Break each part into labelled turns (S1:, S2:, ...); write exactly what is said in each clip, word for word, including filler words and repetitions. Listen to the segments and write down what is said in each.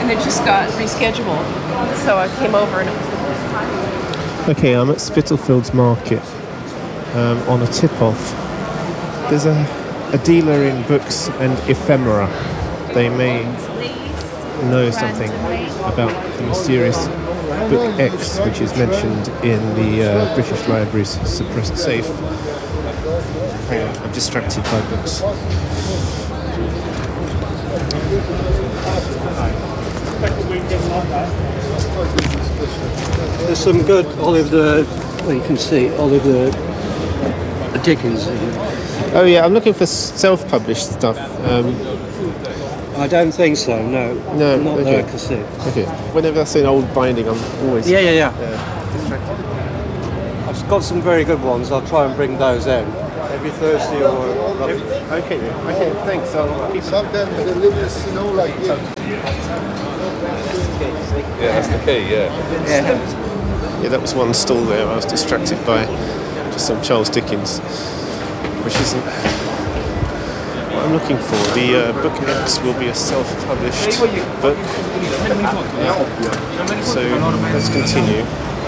S1: and it just got rescheduled. So I came over and it was the best time.
S2: Okay, I'm at Spitalfields Market um, on a tip-off. There's a, a dealer in books and ephemera. They may know something about the mysterious Book X, which is mentioned in the uh, British Library's suppressed safe. Hang on, I'm distracted by books.
S3: There's some good Oliver, well, you can see Oliver Dickens.
S2: Oh yeah, I'm looking for self-published stuff. Um,
S3: I don't think so, no.
S2: No,
S3: Not
S2: okay.
S3: that I can see.
S2: okay. Whenever I see an old binding, I'm always
S3: Yeah, yeah, yeah.
S2: uh, distracted.
S3: I've got some very good ones. I'll try and bring those in. Every Thursday or...
S2: Okay, then. Okay, thanks. I'll keep
S4: Sometimes they live in the snow like this.
S5: Yeah, that's the key, yeah.
S3: Yeah.
S2: Yeah, that was one stall there. I was distracted by just some Charles Dickens, which isn't what I'm looking for. The uh, Book X will be a self-published book. Yeah. So let's continue.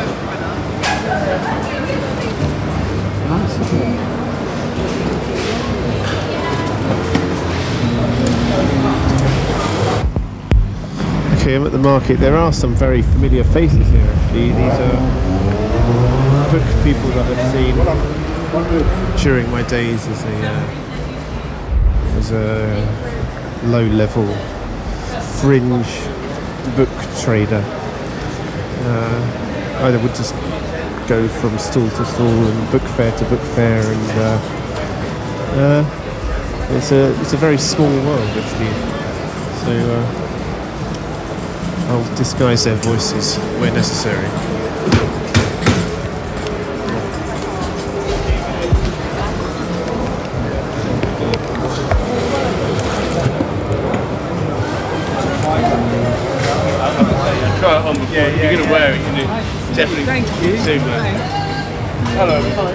S2: Okay, I'm at the market. There are some very familiar faces here, actually. These are book people that I've seen during my days as a uh, as a low-level fringe book trader. Uh, I would just go from stall to stall and book fair to book fair, and uh, uh, it's a it's a very small world, actually. So. Uh, I'll disguise their voices where necessary.
S5: Try it on before. Yeah, yeah, if you're going to wear it, you need definitely
S1: Thank you.
S5: zoom in. Hello.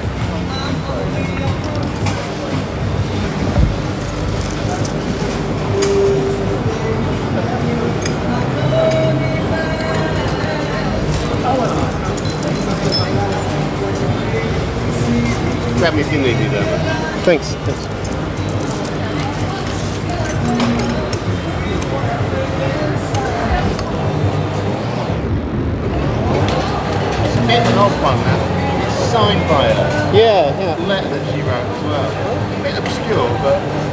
S5: Grab me if you need me there.
S2: Thanks. Thanks.
S4: It's a bit an odd one, that. It's signed by her.
S2: Yeah, yeah.
S4: A letter that she wrote as well. A bit obscure, but